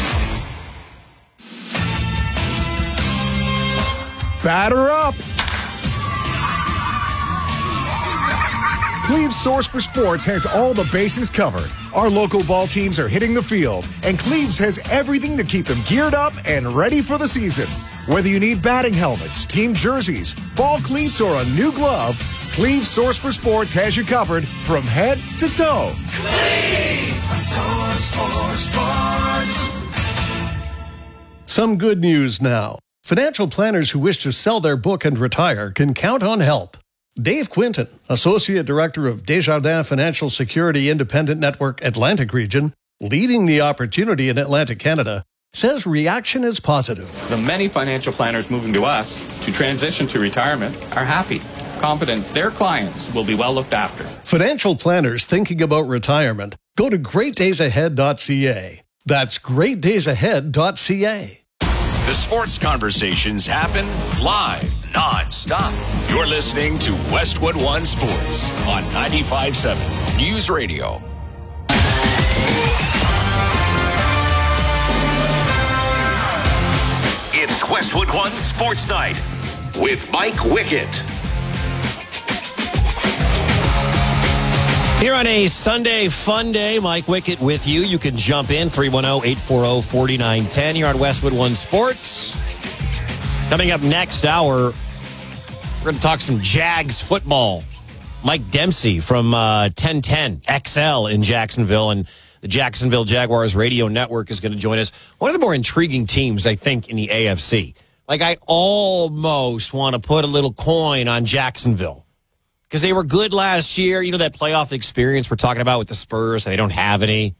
Batter up! Cleve's Source for Sports has all the bases covered. Our local ball teams are hitting the field, and Cleve's has everything to keep them geared up and ready for the season. Whether you need batting helmets, team jerseys, ball cleats, or a new glove, Cleve's Source for Sports has you covered from head to toe. Cleve's Source for Sports. Some good news now. Financial planners who wish to sell their book and retire can count on help. Dave Quinton, Associate Director of Desjardins Financial Security Independent Network Atlantic Region, leading the opportunity in Atlantic Canada, says reaction is positive. The many financial planners moving to us to transition to retirement are happy, confident their clients will be well looked after. Financial planners thinking about retirement, go to greatdaysahead.ca. That's greatdaysahead.ca. The sports conversations happen live, non-stop. You're listening to Westwood One Sports on 95.7 News Radio. It's Westwood One Sports Night with Mike Wickett. Here on a Sunday fun day, Mike Wickett with you. You can jump in, 310-840-4910 here on Westwood One Sports. Coming up next hour, we're going to talk some Jags football. Mike Dempsey from 1010 XL in Jacksonville, and the Jacksonville Jaguars radio network is going to join us. One of the more intriguing teams, I think, in the AFC. Like, I almost want to put a little coin on Jacksonville, because they were good last year. You know, that playoff experience we're talking about with the Spurs. They don't have any.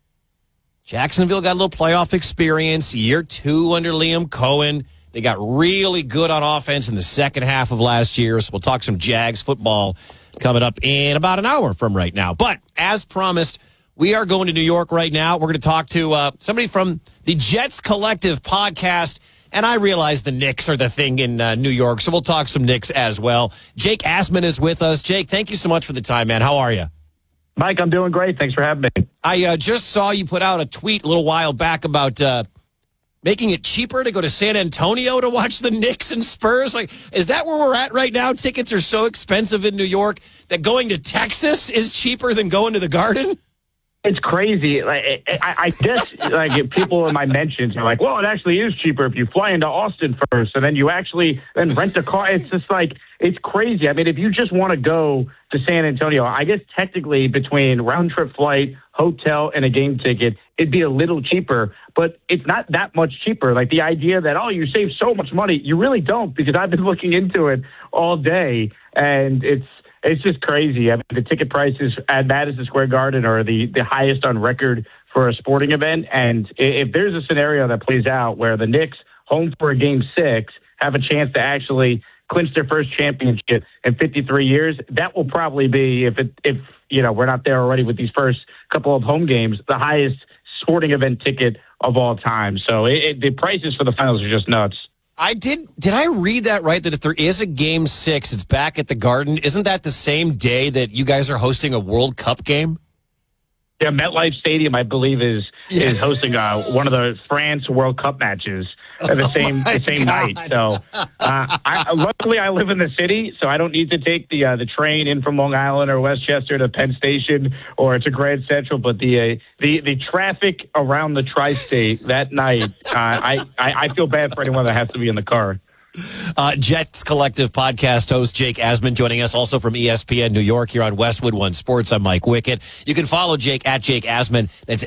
Jacksonville got a little playoff experience. Year 2 under Liam Cohen. They got really good on offense in the second half of last year. So we'll talk some Jags football coming up in about an hour from right now. But as promised, we are going to New York right now. We're going to talk to somebody from the Jets Collective podcast. And I realize the Knicks are the thing in New York, so we'll talk some Knicks as well. Jake Asman is with us. Jake, thank you so much for the time, man. How are you? Mike, I'm doing great. Thanks for having me. I just saw you put out a tweet a little while back about making it cheaper to go to San Antonio to watch the Knicks and Spurs. Like, is that where we're at right now? Tickets are so expensive in New York that going to Texas is cheaper than going to the Garden? It's crazy. Like, I guess like people in my mentions are like, well, it actually is cheaper if you fly into Austin first and then you actually then rent a car. It's just like, it's crazy. I mean, if you just want to go to San Antonio, I guess technically between round trip flight, hotel, and a game ticket, it'd be a little cheaper, but it's not that much cheaper. Like the idea that, oh, you save so much money, you really don't, because I've been looking into it all day, and it's just crazy. I mean, the ticket prices at Madison Square Garden are the highest on record for a sporting event. And if there's a scenario that plays out where the Knicks, home for a Game 6, have a chance to actually clinch their first championship in 53 years, that will probably be, if you know, we're not there already with these first couple of home games, the highest sporting event ticket of all time. So the prices for the finals are just nuts. Did I read that right? That if there is a Game 6, it's back at the Garden. Isn't that the same day that you guys are hosting a World Cup game? Yeah, MetLife Stadium, I believe, is hosting one of the France World Cup matches the same night. So, luckily, I live in the city, so I don't need to take the train in from Long Island or Westchester to Penn Station or to Grand Central. But the traffic around the tri-state that night, I feel bad for anyone that has to be in the car. Jets Collective podcast host Jake Asman joining us also from ESPN New York here on Westwood One Sports. I'm Mike Wickett. You can follow Jake at Jake Asman. That's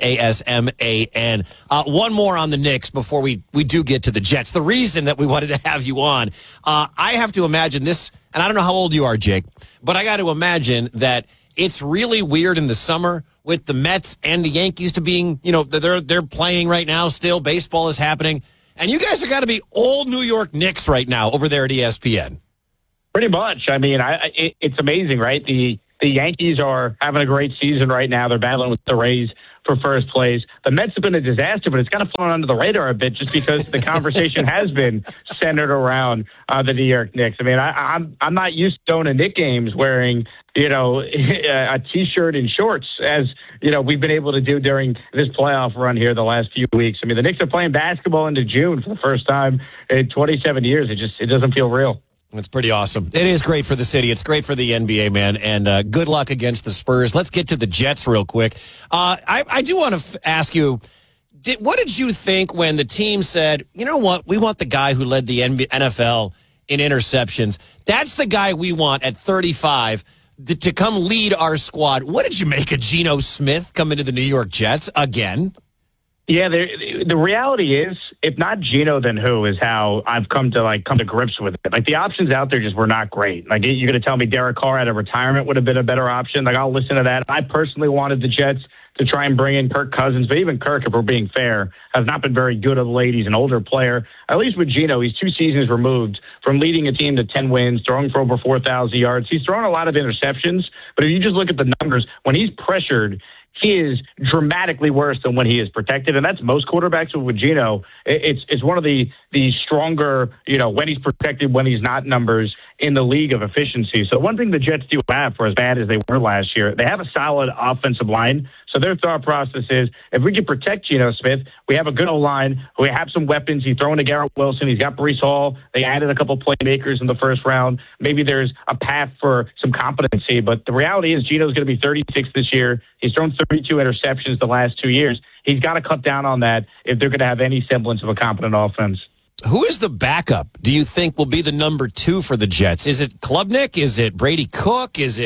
ASMAN. One more on the Knicks before we do get to the Jets. The reason that we wanted to have you on, I have to imagine this, and I don't know how old you are, Jake, but I got to imagine that it's really weird in the summer with the Mets and the Yankees to being, they're playing right now still. Baseball is happening. And you guys are got to be old New York Knicks right now over there at ESPN. Pretty much. I mean, it's amazing, right? The Yankees are having a great season right now. They're battling with the Rays for first place. The Mets have been a disaster, but it's kind of flown under the radar a bit just because the conversation has been centered around the New York Knicks. I mean, I'm not used to going to Knicks games wearing, a T-shirt and shorts as, we've been able to do during this playoff run here the last few weeks. I mean, the Knicks are playing basketball into June for the first time in 27 years. It doesn't feel real. It's pretty awesome. It is great for the city. It's great for the NBA, man. And good luck against the Spurs. Let's get to the Jets real quick. I do want to ask you, what did you think when the team said, you know what, we want the guy who led the NFL in interceptions. That's the guy we want at 35 to come lead our squad. What did you make of Geno Smith coming to the New York Jets again? Yeah, the reality is, if not Geno, then who is how I've come to grips with it. Like, the options out there just were not great. Like, you're going to tell me Derek Carr out of retirement would have been a better option? Like, I'll listen to that. I personally wanted the Jets to try and bring in Kirk Cousins, but even Kirk, if we're being fair, has not been very good of late. He's an older player. At least with Geno, he's 2 seasons removed from leading a team to 10 wins, throwing for over 4,000 yards. He's thrown a lot of interceptions, but if you just look at the numbers, when he's pressured, he is dramatically worse than when he is protected, and that's most quarterbacks with Geno. It's one of the stronger, when he's protected, when he's not numbers in the league of efficiency. So one thing the Jets do have, for as bad as they were last year, they have a solid offensive line. So their thought process is, if we can protect Geno Smith, we have a good O-line, we have some weapons. He's throwing to Garrett Wilson. He's got Breece Hall. They added a couple playmakers in the first round. Maybe there's a path for some competency. But the reality is Geno's going to be 36 this year. He's thrown 32 interceptions the last 2 years. He's got to cut down on that if they're going to have any semblance of a competent offense. Who is the backup, do you think, will be the number 2 for the Jets? Is it Klubnik? Is it Brady Cook? Is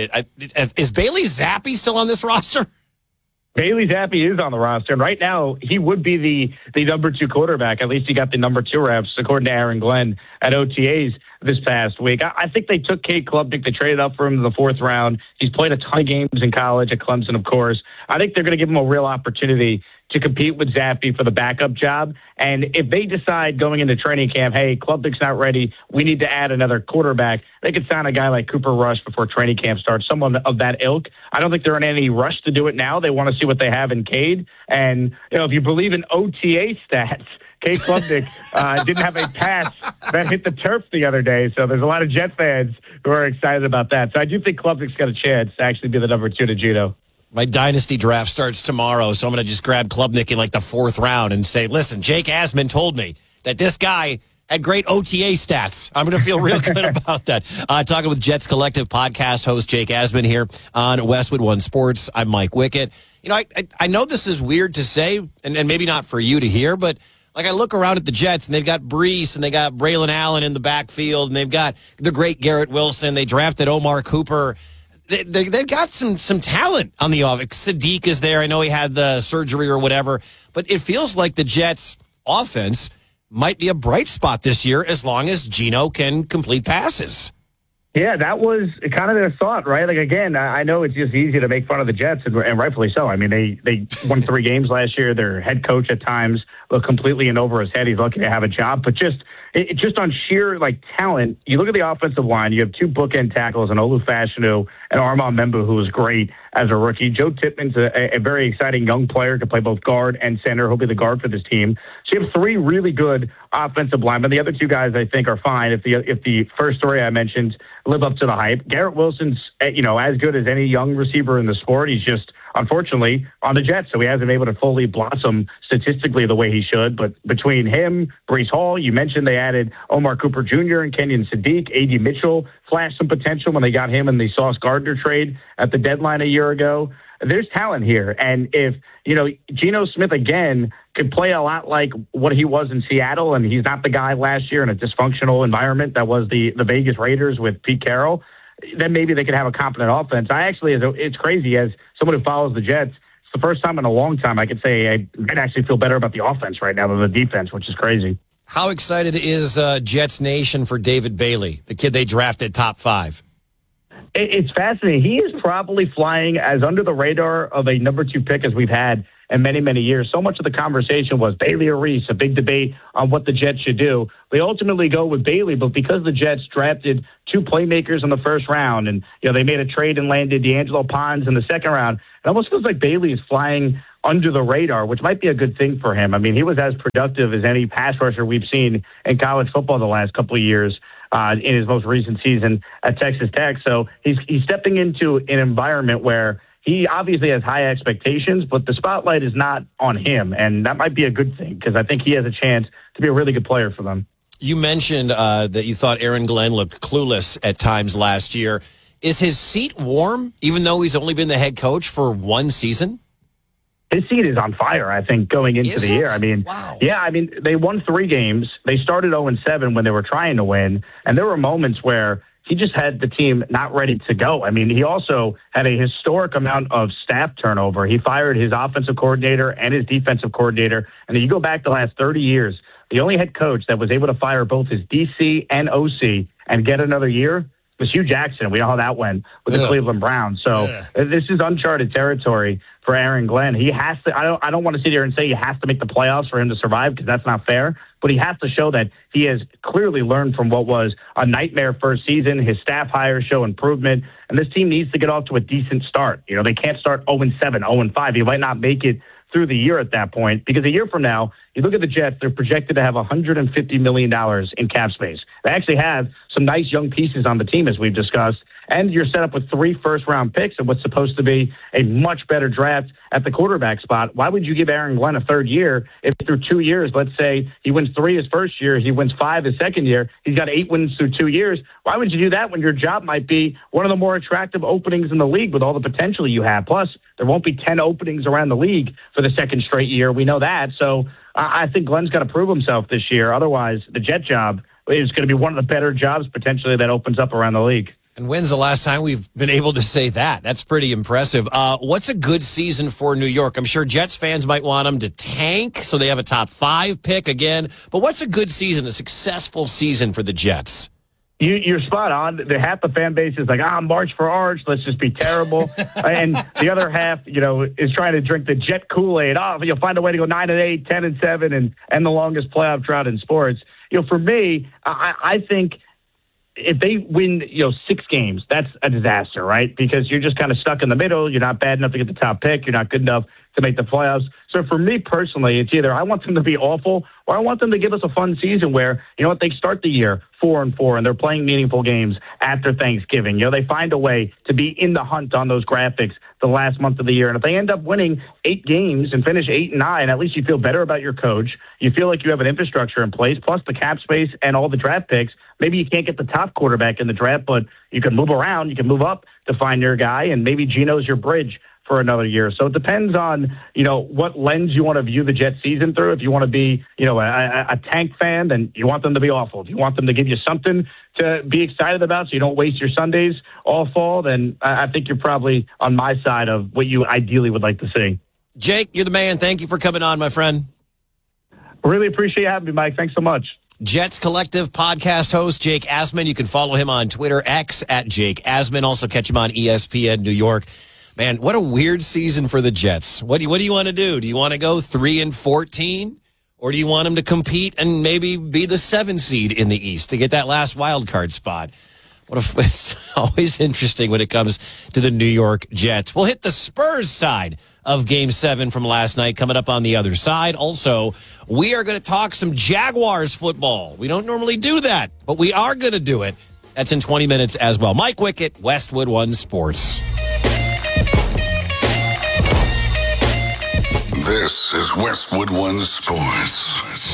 Bailey Zappi still on this roster? Bailey Zappi is on the roster, and right now he would be the number 2 quarterback. At least he got the number 2 reps, according to Aaron Glenn at OTAs this past week. I think they took Cade Klubnik. They traded up for him in the 4th round. He's played a ton of games in college at Clemson, of course. I think they're going to give him a real opportunity to compete with Zappi for the backup job. And if they decide going into training camp, hey, Klubnik's not ready, we need to add another quarterback, they could sign a guy like Cooper Rush before training camp starts, someone of that ilk. I don't think they're in any rush to do it now. They want to see what they have in Cade. And, if you believe in OTA stats, Cade Klubnik didn't have a pass that hit the turf the other day. So there's a lot of Jet fans who are excited about that. So I do think Klubnik's got a chance to actually be the number 2 to Geno. My dynasty draft starts tomorrow, so I'm going to just grab Klubnik in the 4th round and say, listen, Jake Asman told me that this guy had great OTA stats. I'm going to feel real good about that. Talking with Jets Collective podcast host Jake Asman here on Westwood One Sports. I'm Mike Wickett. I know this is weird to say, and maybe not for you to hear, but I look around at the Jets, and they've got Breece, and they got Braylon Allen in the backfield, and they've got the great Garrett Wilson. They drafted Omar Cooper. They've got some talent on the offense. Sadiq is there. I know he had the surgery or whatever, but it feels like the Jets' offense might be a bright spot this year as long as Geno can complete passes. Yeah, that was kind of their thought, right? Again, I know it's just easy to make fun of the Jets, and rightfully so. I mean, they won 3 games last year. Their head coach at times looked completely in over his head. He's lucky to have a job, but just on sheer talent, you look at the offensive line. You have 2 bookend tackles, and Olu Fashanu and Armand Membu, who was great as a rookie. Joe Tippmann's a very exciting young player, can play both guard and center. He'll be the guard for this team. So you have 3 really good offensive linemen. The other 2 guys I think are fine. If the first story I mentioned live up to the hype, Garrett Wilson's as good as any young receiver in the sport. He's just unfortunately on the Jets, so he hasn't been able to fully blossom statistically the way he should. But between him, Breece Hall, you mentioned they added Omar Cooper Jr. and Kenyon Sadiq. A.D. Mitchell flashed some potential when they got him in the Sauce Gardner trade at the deadline a year ago. There's talent here. And if, Geno Smith, again, could play a lot like what he was in Seattle, and he's not the guy last year in a dysfunctional environment that was the Vegas Raiders with Pete Carroll, then maybe they could have a competent offense. It's crazy, as someone who follows the Jets, it's the first time in a long time I could say I might actually feel better about the offense right now than the defense, which is crazy. How excited is Jets Nation for David Bailey, the kid they drafted top 5? It's fascinating. He is probably flying as under the radar of a number 2 pick as we've had in many, many years. So much of the conversation was Bailey or Reese, a big debate on what the Jets should do. They ultimately go with Bailey, but because the Jets drafted 2 playmakers in the first round and they made a trade and landed D'Angelo Pons in the second round, it almost feels like Bailey is flying under the radar, which might be a good thing for him. I mean, he was as productive as any pass rusher we've seen in college football the last couple of years. In his most recent season at Texas Tech. So he's stepping into an environment where he obviously has high expectations, but the spotlight is not on him. And that might be a good thing because I think he has a chance to be a really good player for them. You mentioned that you thought Aaron Glenn looked clueless at times last year. Is his seat warm, even though he's only been the head coach for 1 season? His seat is on fire, I think, going into the year. I mean, Yeah, I mean, they won 3 games. They started 0-7 when they were trying to win. And there were moments where he just had the team not ready to go. I mean, he also had a historic amount of staff turnover. He fired his offensive coordinator and his defensive coordinator. And if you go back the last 30 years, the only head coach that was able to fire both his DC and OC and get another year was Hugh Jackson. We know how that went with the Cleveland Browns. So this is uncharted territory for Aaron Glenn. He has to. I don't want to sit here and say he has to make the playoffs for him to survive because that's not fair. But he has to show that he has clearly learned from what was a nightmare first season. His staff hires show improvement, and this team needs to get off to a decent start. They can't start 0-7, 0-5. He might not make it through the year at that point because a year from now, you look at the Jets, they're projected to have $150 million in cap space. They actually have some nice young pieces on the team, as we've discussed, and you're set up with 3 first-round picks and what's supposed to be a much better draft at the quarterback spot. Why would you give Aaron Glenn a third year if through 2 years, let's say he wins 3 his first year, he wins 5 his second year, he's got 8 wins through 2 years? Why would you do that when your job might be one of the more attractive openings in the league with all the potential you have? Plus, there won't be 10 openings around the league for the second straight year. We know that. So I think Glenn's got to prove himself this year. Otherwise, the Jet job is going to be one of the better jobs potentially that opens up around the league. And when's the last time we've been able to say that? That's pretty impressive. What's a good season for New York? I'm sure Jets fans might want them to tank so they have a top 5 pick again. But what's a good season, a successful season for the Jets? You're spot on. Half the fan base is like, March for Arch. Let's just be terrible. And the other half, is trying to drink the Jet Kool-Aid. You'll find a way to go 9-8, 10-7, and the longest playoff drought in sports. For me, I think if they win, 6 games, that's a disaster, right? Because you're just kind of stuck in the middle. You're not bad enough to get the top pick. You're not good enough to make the playoffs. So for me personally, it's either I want them to be awful or I want them to give us a fun season where, they start the year 4-4 and they're playing meaningful games after Thanksgiving. They find a way to be in the hunt on those graphics the last month of the year. And if they end up winning 8 games and finish 8-9, at least you feel better about your coach. You feel like you have an infrastructure in place, plus the cap space and all the draft picks. Maybe you can't get the top quarterback in the draft, but you can move around. You can move up to find your guy, and maybe Geno's your bridge for another year. So it depends on, what lens you want to view the Jets season through. If you want to be, a tank fan, then you want them to be awful. If you want them to give you something to be excited about so you don't waste your Sundays all fall, then I think you're probably on my side of what you ideally would like to see. Jake, you're the man. Thank you for coming on, my friend. Really appreciate having me, Mike. Thanks so much. Jets Collective podcast host Jake Asman. You can follow him on Twitter, X at Jake Asman. Also catch him on ESPN New York. Man, what a weird season for the Jets. What do you want to do? Do you want to go 3-14? Or do you want them to compete and maybe be the 7 seed in the East to get that last wild card spot? It's always interesting when it comes to the New York Jets. We'll hit the Spurs side of Game 7 from last night coming up on the other side. Also, we are going to talk some Jaguars football. We don't normally do that, but we are going to do it. That's in 20 minutes as well. Mike Wickett, Westwood One Sports. This is Westwood One Sports.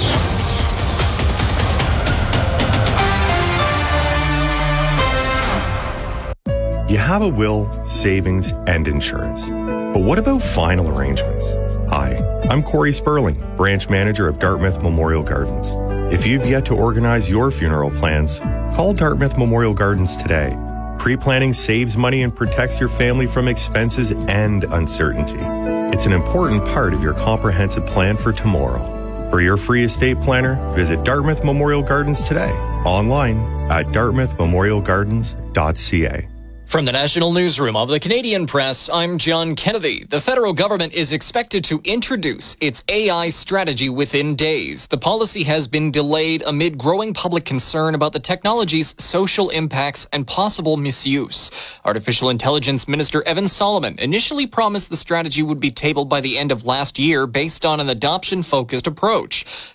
You have a will, savings, and insurance. But what about final arrangements? Hi, I'm Corey Sperling, branch manager of Dartmouth Memorial Gardens. If you've yet to organize your funeral plans, call Dartmouth Memorial Gardens today. Pre-planning saves money and protects your family from expenses and uncertainty. It's an important part of your comprehensive plan for tomorrow. For your free estate planner, visit Dartmouth Memorial Gardens today. Online at dartmouthmemorialgardens.ca. From the National Newsroom of the Canadian Press, I'm John Kennedy. The federal government is expected to introduce its AI strategy within days. The policy has been delayed amid growing public concern about the technology's social impacts and possible misuse. Artificial Intelligence Minister Evan Solomon initially promised the strategy would be tabled by the end of last year based on an adoption-focused approach.